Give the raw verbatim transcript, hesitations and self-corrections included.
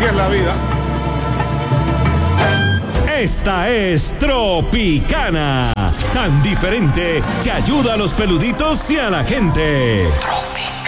así es la vida. Esta es Tropicana, tan diferente que ayuda a los peluditos y a la gente. Tropicana.